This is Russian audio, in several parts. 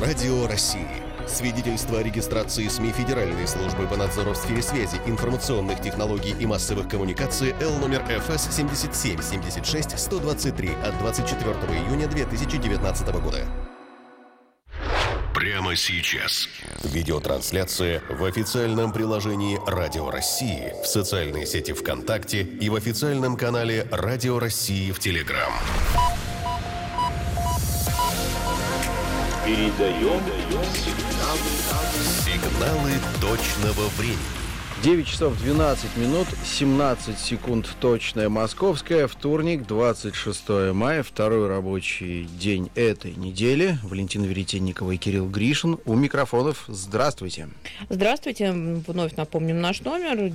Радио России. Свидетельство о регистрации СМИ Федеральной службы по надзору в сфере связи, информационных технологий и массовых коммуникаций Л номер ФС 77-76-123 от 24 июня 2019 года. Прямо сейчас. Видеотрансляция в официальном приложении Радио России, в социальной сети ВКонтакте и в официальном канале Радио России в Телеграм. Передаем сигналы точного времени. 9 часов 12 минут, 17 секунд точное московское. Вторник, 26 мая, второй рабочий день этой недели. Валентина Веретенникова и Кирилл Гришин у микрофонов. Здравствуйте. Здравствуйте. Вновь напомним наш номер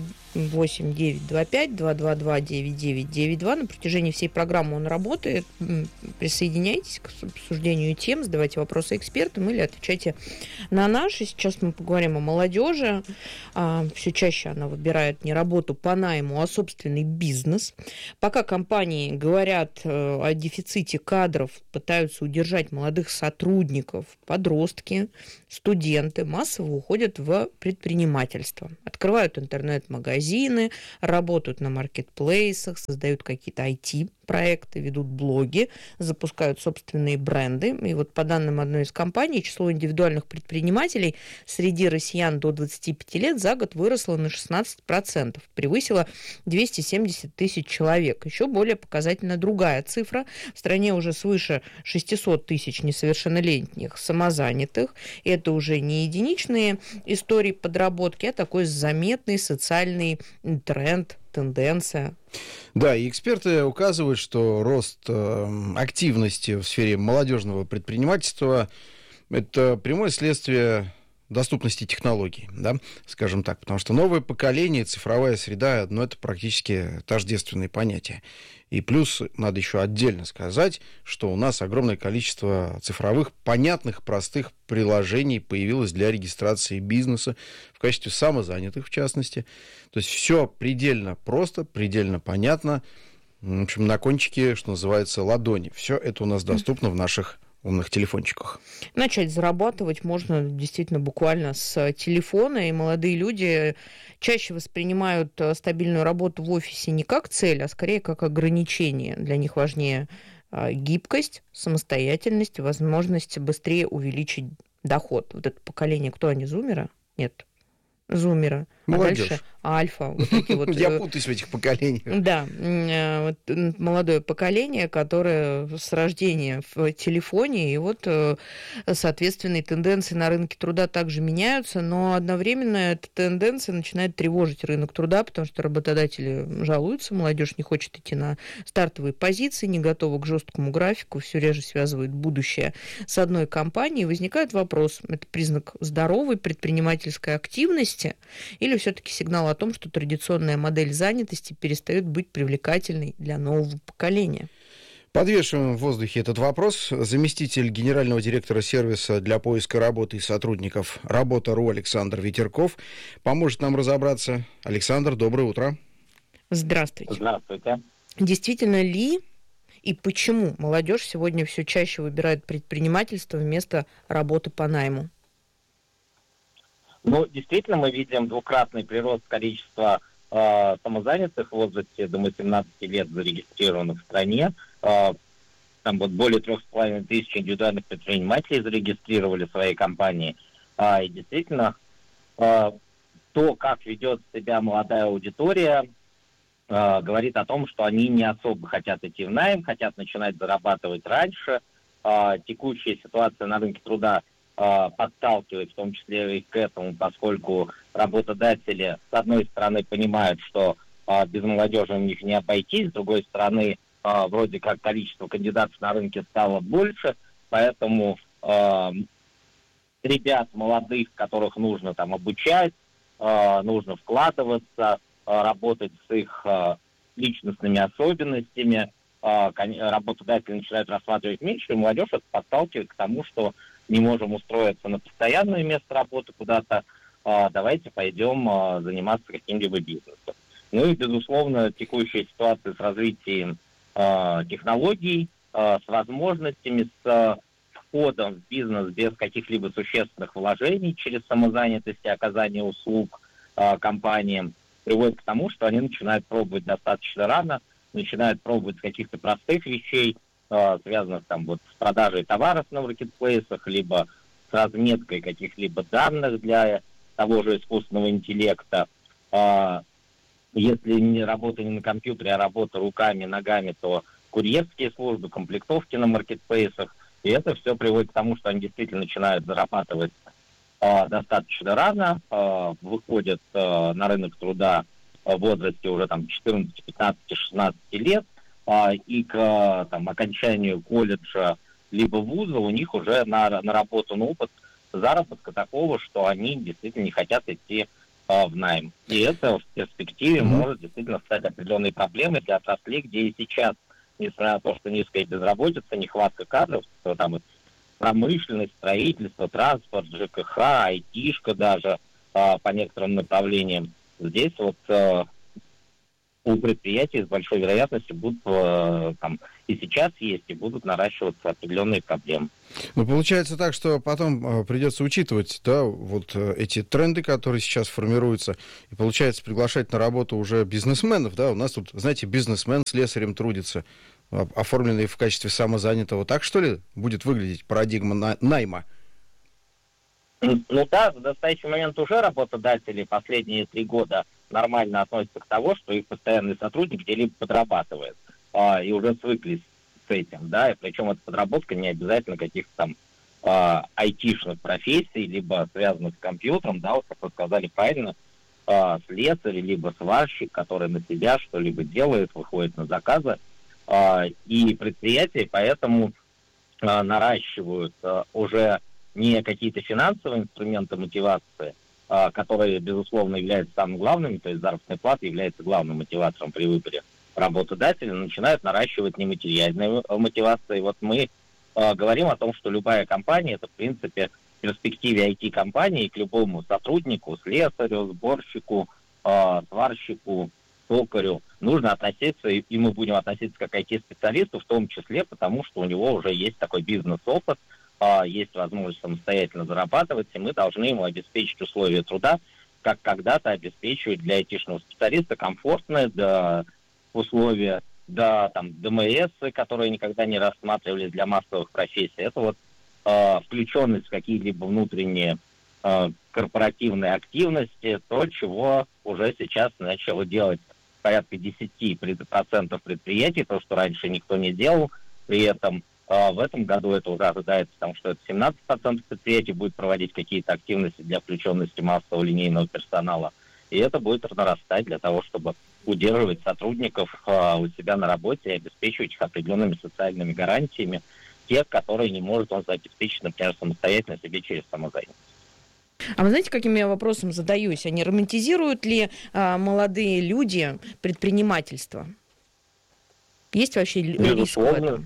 8-925-222-9992. На протяжении всей программы он работает. Присоединяйтесь к обсуждению тем, задавайте вопросы экспертам или отвечайте на наши. Сейчас мы поговорим о молодежи. Все чаще она выбирает не работу по найму, а собственный бизнес. Пока компании говорят о дефиците кадров, пытаются удержать молодых сотрудников, подростки, студенты массово уходят в предпринимательство. Открывают интернет-магазины, работают на маркетплейсах, создают какие-то IT-проекты, ведут блоги, запускают собственные бренды. И вот по данным одной из компаний, число индивидуальных предпринимателей среди россиян до 25 лет за год выросло на 16%, превысило 270 тысяч человек. Еще более показательна другая цифра. В стране уже свыше 600 тысяч несовершеннолетних самозанятых. И это уже не единичные истории подработки, а такой заметный социальный тренд, тенденция. Да, и эксперты указывают, что рост активности в сфере молодежного предпринимательства – это прямое следствие доступности технологий, да, скажем так, потому что новое поколение, цифровая среда, ну, это практически тождественные понятия. И плюс надо еще отдельно сказать, что у нас огромное количество цифровых, понятных, простых приложений появилось для регистрации бизнеса в качестве самозанятых, в частности. То есть все предельно просто, предельно понятно, в общем, на кончике, что называется, ладони. Все это у нас доступно в наших умных телефончиках. Начать зарабатывать можно действительно буквально с телефона, и молодые люди чаще воспринимают стабильную работу в офисе не как цель, а скорее как ограничение. Для них важнее гибкость, самостоятельность, возможность быстрее увеличить доход. Вот это поколение, кто они, зумеры? Нет. Зумеры. Молодежь. А дальше альфа. Вот такие вот. Я путаюсь в этих поколениях. Да. Молодое поколение, которое с рождения в телефоне, и вот, соответственно, тенденции на рынке труда также меняются, но одновременно эта тенденция начинает тревожить рынок труда, потому что работодатели жалуются, молодежь не хочет идти на стартовые позиции, не готова к жесткому графику, все реже связывает будущее с одной компанией. Возникает вопрос, это признак здоровой предпринимательской активности или все-таки сигнал о том, что традиционная модель занятости перестает быть привлекательной для нового поколения? Подвешиваем в воздухе этот вопрос. Заместитель генерального директора сервиса для поиска работы и сотрудников Работа.ру Александр Ветерков поможет нам разобраться. Александр, доброе утро. Здравствуйте. Здравствуйте. Действительно ли и почему молодежь сегодня все чаще выбирает предпринимательство вместо работы по найму? Ну, действительно, мы видим двукратный прирост количества самозанятых в возрасте до 18 лет зарегистрированных в стране. Там вот более 3,5 тысяч индивидуальных предпринимателей зарегистрировали свои компании. И действительно, то, как ведет себя молодая аудитория, говорит о том, что они не особо хотят идти в найм, хотят начинать зарабатывать раньше. Текущая ситуация на рынке труда подталкивает в том числе и к этому, поскольку работодатели, с одной стороны, понимают, что без молодежи у них не обойтись, с другой стороны, вроде как количество кандидатов на рынке стало больше, поэтому ребят молодых, которых нужно там обучать, нужно вкладываться, работать с их личностными особенностями, работодатели начинают рассматривать меньше, и молодежь это подталкивает к тому, что не можем устроиться на постоянное место работы куда-то, давайте пойдем заниматься каким-либо бизнесом. Ну и, безусловно, текущая ситуация с развитием технологий, с возможностями, с входом в бизнес без каких-либо существенных вложений через самозанятость и оказание услуг компаниям приводит к тому, что они начинают пробовать достаточно рано, начинают пробовать с каких-то простых вещей, связанных там вот с продажей товаров на маркетплейсах, либо с разметкой каких-либо данных для того же искусственного интеллекта. Если не работа не на компьютере, а работа руками, ногами, то курьерские службы, комплектовки на маркетплейсах. И это все приводит к тому, что они действительно начинают зарабатывать достаточно рано, выходят на рынок труда в возрасте уже там 14, 15, 16 лет, и к окончанию колледжа либо вуза у них уже наработан опыт заработка такого, что они действительно не хотят идти в найм. И это в перспективе может действительно стать определенной проблемой для отраслей, где и сейчас, несмотря на то, что низкая безработица, нехватка кадров, то там промышленность, строительство, транспорт, ЖКХ, айтишка даже по некоторым направлениям. Здесь вот у предприятий с большой вероятностью будут и сейчас есть, и будут наращиваться определенные проблемы. Ну, получается так, что потом придется учитывать, да, вот эти тренды, которые сейчас формируются, и, получается, приглашать на работу уже бизнесменов, да, у нас тут, знаете, бизнесмен с трудится, оформленный в качестве самозанятого. Так, что ли, будет выглядеть парадигма найма? Ну да, в настоящий момент уже работодатели последние 3 года нормально относятся к тому, что их постоянный сотрудник где-либо подрабатывает, и уже свыклись с этим, да, и причем эта подработка не обязательно каких-то там айтишных профессий, либо связанных с компьютером, да, вот как вы сказали правильно, слесарь, либо сварщик, который на себя что-либо делает, выходит на заказы, и предприятия поэтому наращивают уже не какие-то финансовые инструменты мотивации, которые, безусловно, являются самыми главными, то есть заработная плата является главным мотиватором при выборе работодателя, начинают наращивать нематериальные мотивации. Вот мы говорим о том, что любая компания, это, в принципе, в перспективе IT-компании к любому сотруднику, слесарю, сборщику, сварщику, токарю нужно относиться, и мы будем относиться как IT-специалисту в том числе, потому что у него уже есть такой бизнес-опыт, есть возможность самостоятельно зарабатывать, и мы должны ему обеспечить условия труда, как когда-то обеспечивать для айтишного специалиста комфортные условия, ДМС, которые никогда не рассматривались для массовых профессий. Это вот включенность в какие-либо внутренние корпоративные активности, то, чего уже сейчас начало делать порядка 10% предприятий, то, что раньше никто не делал. При этом в этом году это уже ожидается, потому что это 17% предприятий будет проводить какие-то активности для включенности массового линейного персонала. И это будет нарастать для того, чтобы удерживать сотрудников у себя на работе и обеспечивать их определенными социальными гарантиями, тех, которые не может он обеспечить, например, самостоятельно себе через самозанятость. А вы знаете, каким я вопросом задаюсь? А не романтизируют ли молодые люди предпринимательство? Есть вообще риск в этом?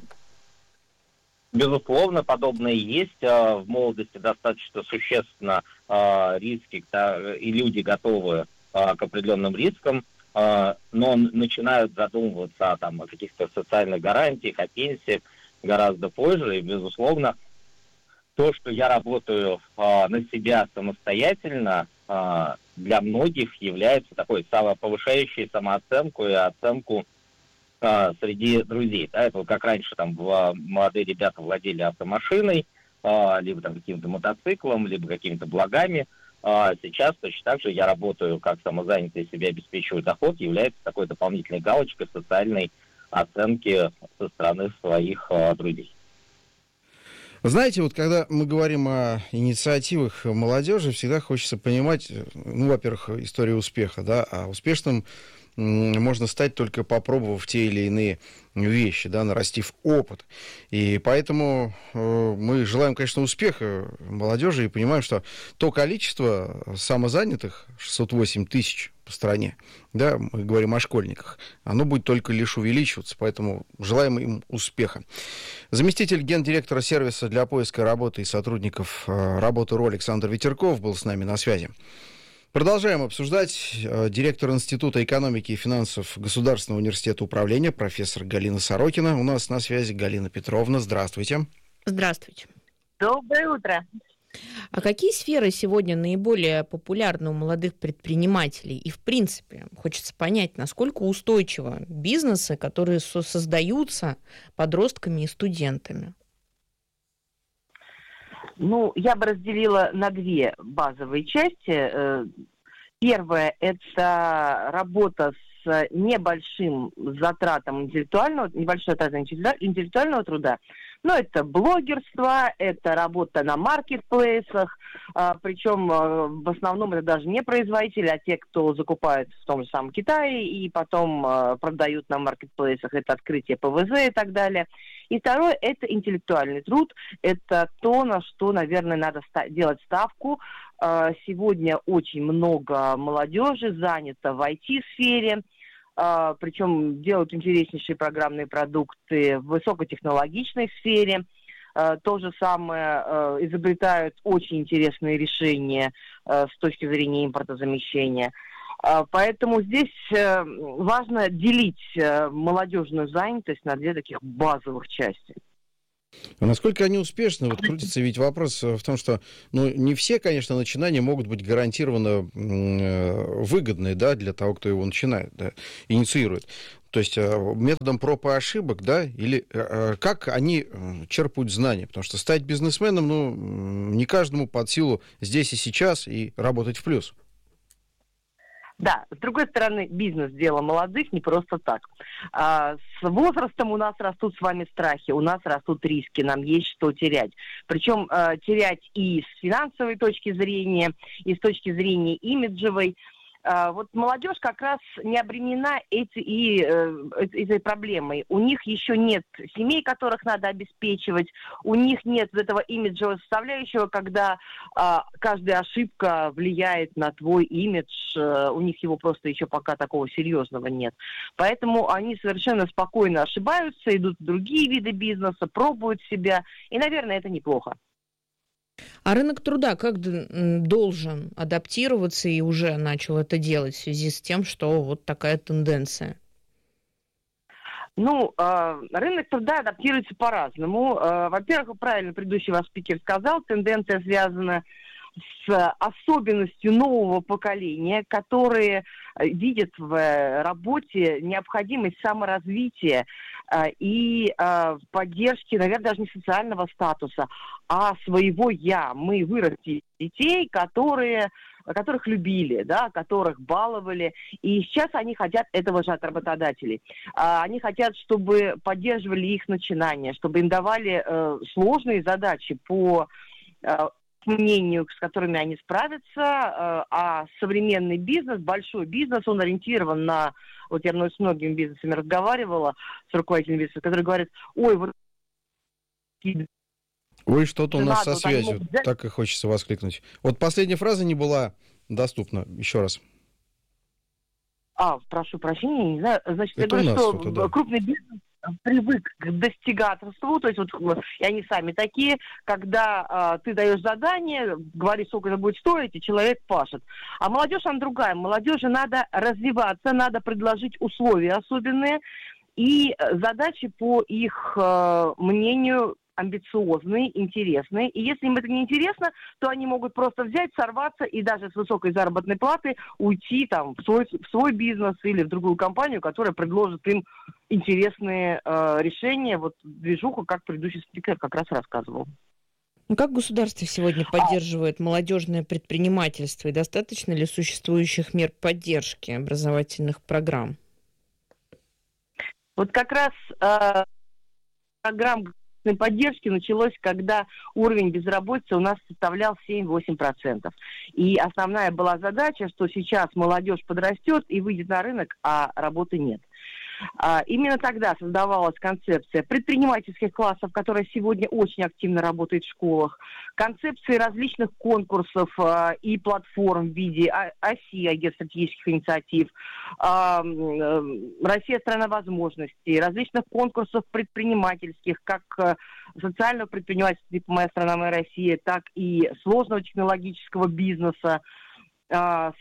Безусловно, подобное есть. В молодости достаточно существенно риски, и люди готовы к определенным рискам, но начинают задумываться о каких-то социальных гарантиях, о пенсиях гораздо позже. И, безусловно, то, что я работаю на себя самостоятельно, для многих является такой повышающей самооценку и оценку среди друзей. Да, это как раньше молодые ребята владели автомашиной, либо каким-то мотоциклом, либо какими-то благами. Сейчас точно так же я работаю как самозанятый, себе обеспечиваю доход, является такой дополнительной галочкой социальной оценки со стороны своих друзей. Знаете, вот когда мы говорим о инициативах молодежи, всегда хочется понимать, во-первых, историю успеха, да, а успешным можно стать, только попробовав те или иные вещи, да, нарастив опыт. И поэтому мы желаем, конечно, успеха молодежи и понимаем, что то количество самозанятых, 608 тысяч по стране, да, мы говорим о школьниках, оно будет только лишь увеличиваться, поэтому желаем им успеха. Заместитель гендиректора сервиса для поиска работы и сотрудников Работы.ру Александр Ветерков был с нами на связи. Продолжаем обсуждать. Директор Института экономики и финансов Государственного университета управления, профессор Галина Сорокина. У нас на связи Галина Петровна. Здравствуйте. Здравствуйте. Доброе утро. А какие сферы сегодня наиболее популярны у молодых предпринимателей? И, в принципе, хочется понять, насколько устойчивы бизнесы, которые создаются подростками и студентами? Ну, я бы разделила на две базовые части. Первое – это работа с небольшим затратом небольшой затратой интеллектуального труда. Но это блогерство, это работа на маркетплейсах, причем в основном это даже не производители, а те, кто закупает в том же самом Китае и потом продают на маркетплейсах, это открытие ПВЗ и так далее. И второе – это интеллектуальный труд, это то, на что, наверное, надо делать ставку. Сегодня очень много молодежи занято в IT-сфере, причем делают интереснейшие программные продукты в высокотехнологичной сфере. То же самое изобретают очень интересные решения с точки зрения импортозамещения. Поэтому здесь важно делить молодежную занятость на две таких базовых части. А насколько они успешны? Вот крутится ведь вопрос в том, что не все, конечно, начинания могут быть гарантированно выгодны, да, для того, кто его начинает, да, инициирует. То есть методом проб и ошибок, да, или как они черпают знания? Потому что стать бизнесменом, не каждому под силу здесь и сейчас и работать в плюс. Да, с другой стороны, бизнес – дело молодых не просто так. С возрастом у нас растут с вами страхи, у нас растут риски, нам есть что терять. Причем терять и с финансовой точки зрения, и с точки зрения имиджевой. Вот молодежь как раз не обременена этой проблемой. У них еще нет семей, которых надо обеспечивать, у них нет этого имиджевого составляющего, когда каждая ошибка влияет на твой имидж, у них его просто еще пока такого серьезного нет. Поэтому они совершенно спокойно ошибаются, идут в другие виды бизнеса, пробуют себя, и, наверное, это неплохо. А рынок труда как должен адаптироваться и уже начал это делать в связи с тем, что вот такая тенденция? Рынок труда адаптируется по-разному. Во-первых, правильно предыдущий ваш спикер сказал, тенденция связана с особенностью нового поколения, которые видят в работе необходимость саморазвития и поддержки, наверное, даже не социального статуса, а своего «я». Мы вырастили детей, которых любили, да, которых баловали, и сейчас они хотят этого же от работодателей. Они хотят, чтобы поддерживали их начинания, чтобы им давали сложные задачи по мнению, с которыми они справятся, а современный бизнес, большой бизнес, он ориентирован на... Вот я с многими бизнесами разговаривала, с руководителями бизнеса, которые говорят, Ой, что-то у нас со связью, так и хочется воскликнуть. Вот последняя фраза не была доступна, еще раз. Прошу прощения, не знаю. Значит, я говорю, что крупный бизнес привык к достигаторству, то есть и они сами такие, когда ты даешь задание, говоришь, сколько это будет стоить, и человек пашет. А молодежь, она другая. Молодежи надо развиваться, надо предложить условия особенные, и задачи по их мнению амбициозные, интересные. И если им это не интересно, то они могут просто взять, сорваться и даже с высокой заработной платы уйти в свой бизнес или в другую компанию, которая предложит им интересные решения. Вот движуха, как предыдущий спикер как раз рассказывал. Как государство сегодня поддерживает молодежное предпринимательство и достаточно ли существующих мер поддержки образовательных программ? Вот как раз программ поддержки началось, когда уровень безработицы у нас составлял 7-8%. И основная была задача, что сейчас молодежь подрастет и выйдет на рынок, а работы нет. Именно тогда создавалась концепция предпринимательских классов, которая сегодня очень активно работает в школах, концепции различных конкурсов и платформ в виде ОСИ, Агентства стратегических инициатив, Россия – страна возможностей, различных конкурсов предпринимательских, как социального предпринимательства, типа «Моя страна, моя Россия», так и сложного технологического бизнеса, с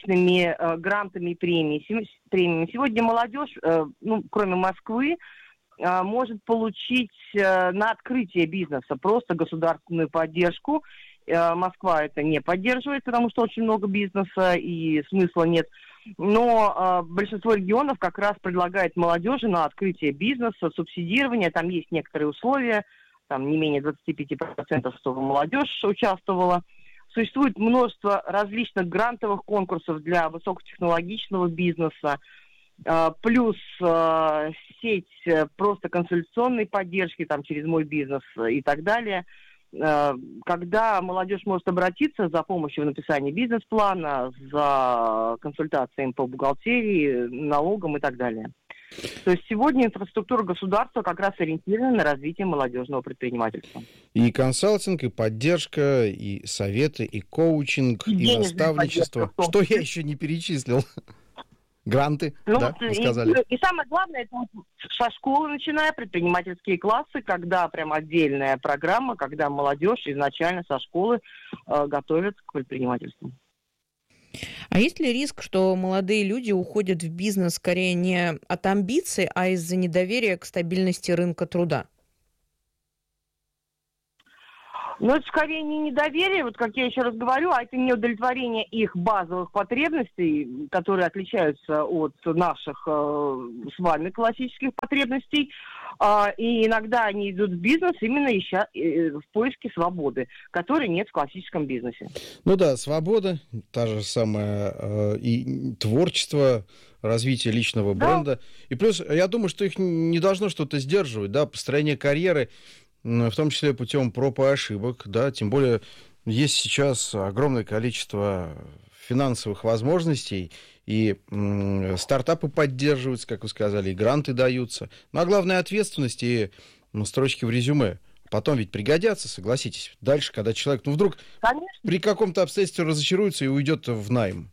различными грантами и премиями. Сегодня молодежь, кроме Москвы, может получить на открытие бизнеса просто государственную поддержку. Москва это не поддерживает, потому что очень много бизнеса и смысла нет. Но большинство регионов как раз предлагает молодежи на открытие бизнеса, субсидирование. Там есть некоторые условия, там не менее 25%, чтобы молодежь участвовала. Существует множество различных грантовых конкурсов для высокотехнологичного бизнеса. Плюс сеть просто консультационной поддержки там, через «Мой бизнес» и так далее. Когда молодежь может обратиться за помощью в написании бизнес-плана, за консультациями по бухгалтерии, налогам и так далее. То есть сегодня инфраструктура государства как раз ориентирована на развитие молодежного предпринимательства. И консалтинг, и поддержка, и советы, и коучинг, и наставничество. Что я еще не перечислил? Гранты, да, вы сказали. И самое главное, это со школы начиная, предпринимательские классы, когда прям отдельная программа, когда молодежь изначально со школы готовится к предпринимательству. А есть ли риск, что молодые люди уходят в бизнес скорее не от амбиций, а из-за недоверия к стабильности рынка труда? Но это скорее не недоверие, вот как я еще раз говорю, а это неудовлетворение их базовых потребностей, которые отличаются от наших с вами классических потребностей. И иногда они идут в бизнес именно в поиске свободы, которой нет в классическом бизнесе. Ну да, свобода, та же самая и творчество, развитие личного бренда. И плюс, я думаю, что их не должно что-то сдерживать, да, построение карьеры, в том числе путем проб и ошибок, да, тем более есть сейчас огромное количество финансовых возможностей, и стартапы поддерживаются, как вы сказали, и гранты даются. Ну, а главное, ответственность и строчки в резюме. Потом ведь пригодятся, согласитесь, дальше, когда человек, вдруг Конечно. При каком-то обстоятельстве разочаруется и уйдет в найм.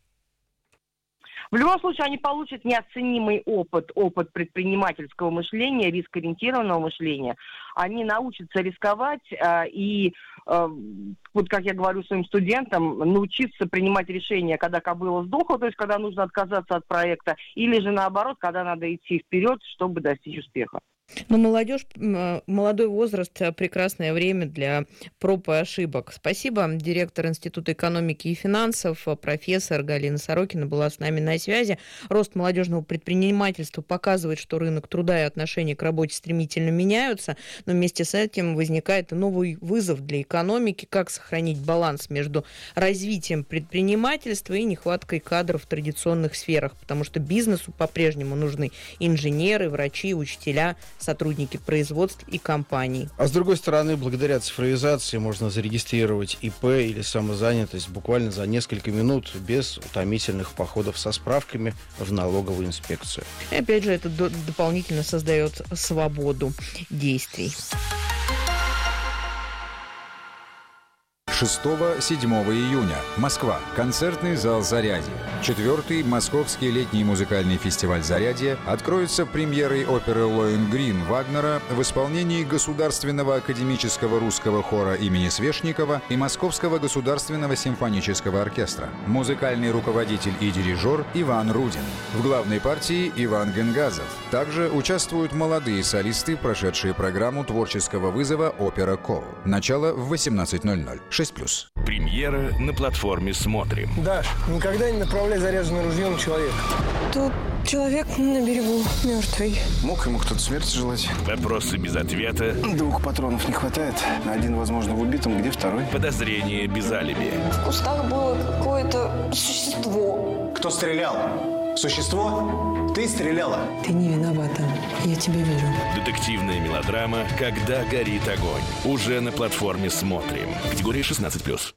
В любом случае, они получат неоценимый опыт предпринимательского мышления, рискоориентированного мышления. Они научатся рисковать и, вот как я говорю своим студентам, научиться принимать решения, когда кобыла сдохла, то есть когда нужно отказаться от проекта, или же наоборот, когда надо идти вперед, чтобы достичь успеха. Но молодежь, молодой возраст – прекрасное время для проб и ошибок. Спасибо. Директор Института экономики и финансов, профессор Галина Сорокина была с нами на связи. Рост молодежного предпринимательства показывает, что рынок труда и отношения к работе стремительно меняются, но вместе с этим возникает и новый вызов для экономики, как сохранить баланс между развитием предпринимательства и нехваткой кадров в традиционных сферах, потому что бизнесу по-прежнему нужны инженеры, врачи, учителя, сотрудники производств и компаний. А с другой стороны, благодаря цифровизации можно зарегистрировать ИП или самозанятость буквально за несколько минут без утомительных походов со справками в налоговую инспекцию. И опять же, это дополнительно создает свободу действий. 6-7 июня. Москва. Концертный зал «Зарядье». 4-й Московский летний музыкальный фестиваль «Зарядье» откроется премьерой оперы «Лоэнгрин» Вагнера в исполнении Государственного академического русского хора имени Свешникова и Московского государственного симфонического оркестра. Музыкальный руководитель и дирижер Иван Рудин. В главной партии Иван Генгазов. Также участвуют молодые солисты, прошедшие программу творческого вызова «Опера Кол». Начало в 18:00. 6+. Премьера на платформе «Смотрим». Даш, никогда не направляй заряженное ружье на человека. Тут человек на берегу мертвый. Мог ему кто-то смерти желать? Вопросы без ответа. 2 патронов не хватает. Один, возможно, в убитом, где второй? Подозрение без алиби. В кустах было какое-то существо. Кто стрелял? Существо? Ты стреляла? Ты не виновата. Я тебе верю. Детективная мелодрама «Когда горит огонь». Уже на платформе «Смотрим». Категория 16+.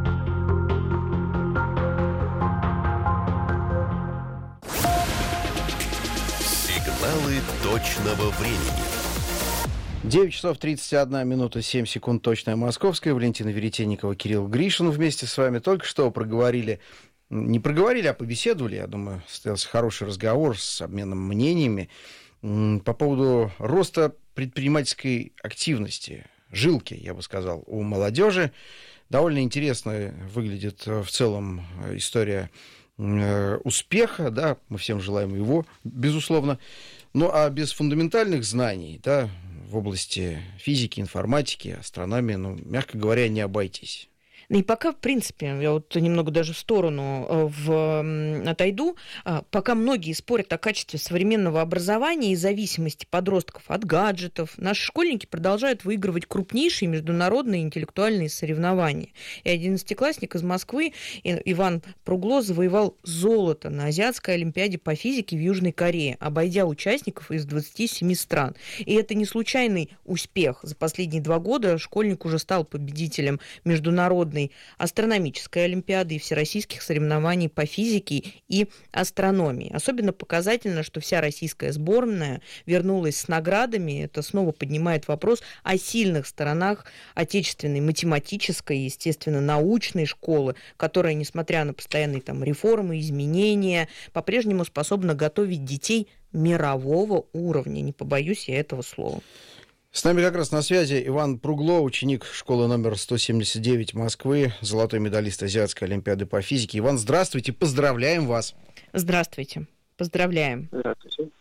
Сигналы точного времени. 9 часов 31 минута 7 секунд точная московская. Валентина Веретенникова, Кирилл Гришин вместе с вами только что не проговорили, а побеседовали. Я думаю, состоялся хороший разговор с обменом мнениями по поводу роста предпринимательской активности, жилки, я бы сказал, у молодежи. Довольно интересно выглядит в целом история успеха, да, мы всем желаем его, безусловно. Ну, а без фундаментальных знаний, да, в области физики, информатики, астрономии, ну, мягко говоря, не обойтись. Ну и пока, в принципе, я вот немного даже в сторону отойду, пока многие спорят о качестве современного образования и зависимости подростков от гаджетов, наши школьники продолжают выигрывать крупнейшие международные интеллектуальные соревнования. И 11-классник из Москвы Иван Пругло завоевал золото на Азиатской олимпиаде по физике в Южной Корее, обойдя участников из 27 стран. И это не случайный успех. За последние 2 года школьник уже стал победителем международной астрономической олимпиады и всероссийских соревнований по физике и астрономии. Особенно показательно, что вся российская сборная вернулась с наградами. Это снова поднимает вопрос о сильных сторонах отечественной математической и, естественно, научной школы, которая, несмотря на постоянные там реформы, изменения, по-прежнему способна готовить детей мирового уровня. Не побоюсь я этого слова. С нами как раз на связи Иван Пругло, ученик школы номер 179 Москвы, золотой медалист Азиатской олимпиады по физике. Иван, здравствуйте, поздравляем вас. Здравствуйте, поздравляем. Здравствуйте.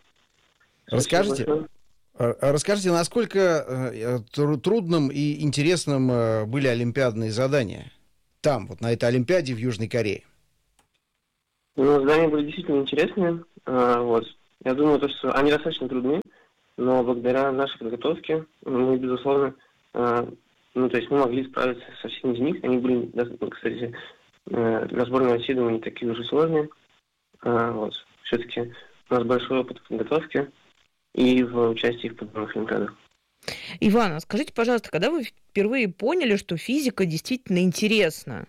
Расскажите, насколько трудным и интересным были олимпиадные задания там, вот на этой олимпиаде в Южной Корее? Ну, задания были действительно интересные. Вот. Я думаю, что они достаточно трудны. Но благодаря нашей подготовке мы, безусловно, мы могли справиться со всеми из них. Они были, кстати, для сборной России, думаю, не такие уже сложные. Вот. Все-таки у нас большой опыт в подготовке и в участии в подобных олимпиадах. Иван, а скажите, пожалуйста, когда вы впервые поняли, что физика действительно интересна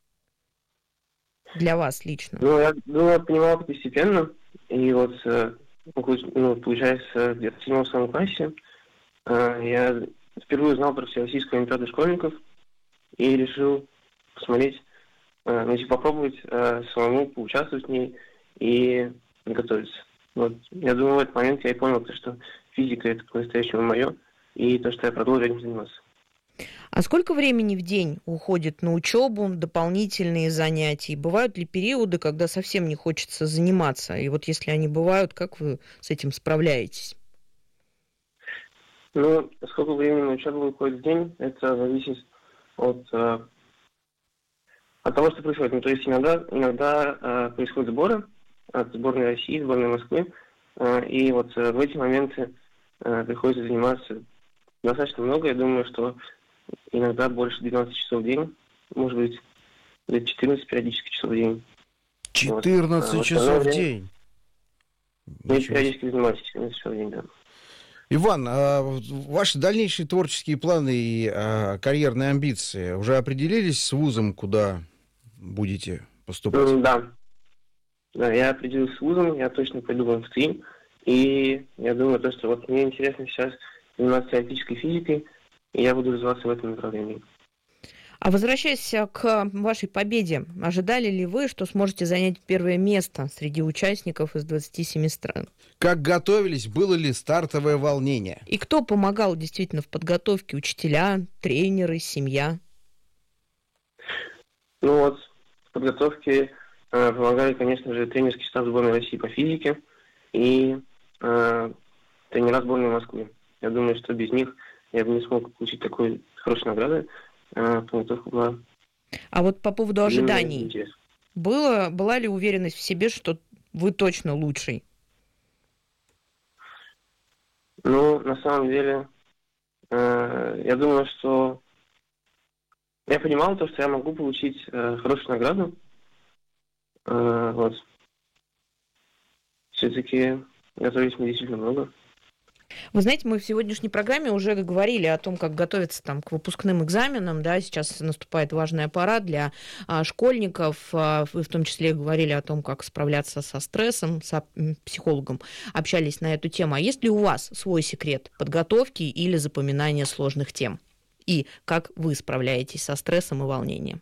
для вас лично? Ну, я понимал это постепенно. И вот... получается, где-то в 7-8 классе я впервые узнал про Всероссийскую олимпиаду школьников и решил посмотреть, попробовать самому поучаствовать в ней и готовиться. Вот. Я думаю, в этот момент я и понял, что физика — это по-настоящему мое, и то, что я продолжу этим заниматься. А сколько времени в день уходит на учебу, дополнительные занятия? Бывают ли периоды, когда совсем не хочется заниматься? И вот если они бывают, как вы с этим справляетесь? Ну, сколько времени на учебу уходит в день, это зависит от того, что происходит. Ну, то есть иногда происходят сборы от сборной России, сборной Москвы, и вот в эти моменты приходится заниматься достаточно много. Я думаю, что иногда больше 12 часов в день, может быть, 14 периодически часов в день. 14 вот. Часов в день? Я периодически занимаюсь 14 часов в день, да. Иван, ваши дальнейшие творческие планы и карьерные амбиции уже определились с вузом, куда будете поступать? Да, я определился с вузом, я точно пойду в МФТИ, и я думаю, что вот мне интересно сейчас заниматься теоретической физикой, и я буду развиваться в этом направлении. А возвращаясь к вашей победе, ожидали ли вы, что сможете занять первое место среди участников из 27 стран? Как готовились? Было ли стартовое волнение? И кто помогал действительно в подготовке? Учителя, тренеры, семья? Ну вот, в подготовке помогали, конечно же, тренерский штаб сборной России по физике и тренера сборной Москвы. Я думаю, что без них я бы не смог получить такой хорошей награды. Подготовка была... А вот по поводу ожиданий. Была ли уверенность в себе, что вы точно лучший? Ну, на самом деле, я думаю, что я понимал то, что я могу получить хорошую награду. Вот. Все-таки готовились мы действительно много. Вы знаете, мы в сегодняшней программе уже говорили о том, как готовиться к выпускным экзаменам. Да, сейчас наступает важная пора для школьников. Вы в том числе говорили о том, как справляться со стрессом, с психологом общались на эту тему. А есть ли у вас свой секрет подготовки или запоминания сложных тем? И как вы справляетесь со стрессом и волнением?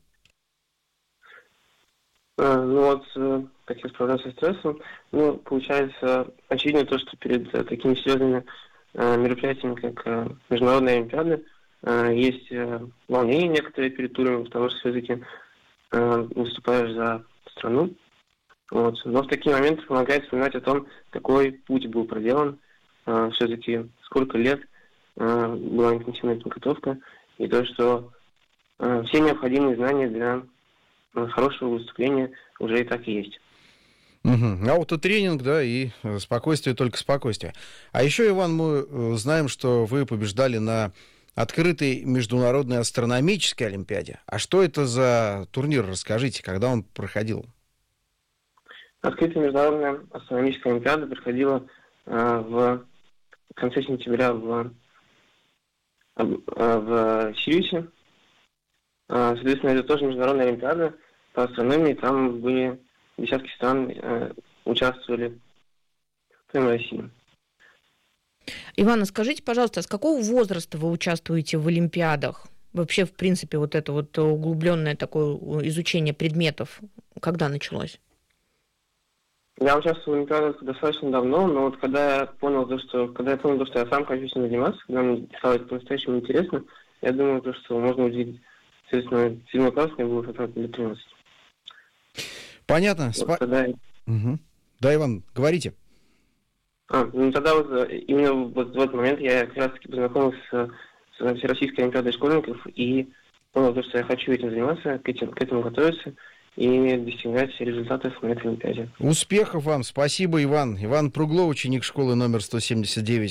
Ну вот, как я справляюсь со стрессом, получается, очевидно то, что перед такими серьезными мероприятиями, как международные олимпиады, есть волнение некоторые перед турами, потому что все-таки выступаешь за страну. Вот. Но в такие моменты помогает вспоминать о том, какой путь был проделан, все-таки сколько лет была интенсивная подготовка, и то, что все необходимые знания для хорошего выступления уже и так есть. Аутотренинг, да, и спокойствие, только спокойствие. А еще, Иван, мы знаем, что вы побеждали на открытой международной астрономической олимпиаде. А что это за турнир? Расскажите, когда он проходил? Открытая международная астрономическая олимпиада проходила в конце сентября в Сириусе. Соответственно, это тоже международная олимпиада по астрономии. Там были десятки стран, участвовали, кроме России. Иван, скажите, пожалуйста, с какого возраста вы участвуете в олимпиадах? Вообще, в принципе, вот это вот углубленное такое изучение предметов, когда началось? Я участвовал в олимпиадах достаточно давно, но вот когда я понял, что я сам хочу с ним заниматься, когда мне стало это по-настоящему интересно, я думаю, что можно удивить. Соответственно, 7 класс мне было как-то лет 13. Понятно. Вот тогда... Да, Иван, говорите. Тогда вот именно в этот момент я как раз-таки познакомился с Всероссийской олимпиадой школьников и понял, что я хочу этим заниматься, к этому готовиться и достигать результатов на этой олимпиаде. Успехов вам. Спасибо, Иван. Иван Пруглов, ученик школы номер 179